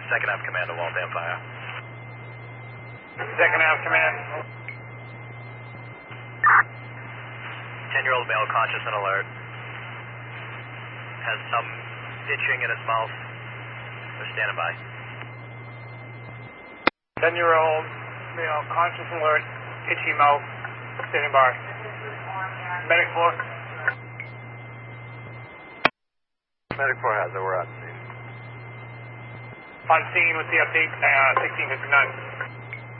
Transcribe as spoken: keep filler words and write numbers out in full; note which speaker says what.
Speaker 1: Second half command to Waltham Fire.
Speaker 2: Second half command.
Speaker 1: ten-year-old male conscious and alert. Has some itching in his mouth. They're standing by.
Speaker 2: ten-year-old male conscious and alert, itchy mouth, standing by. Medic four.
Speaker 1: Medic four has it, we're on scene.
Speaker 2: On scene with the update, uh, sixteen fifty-nine.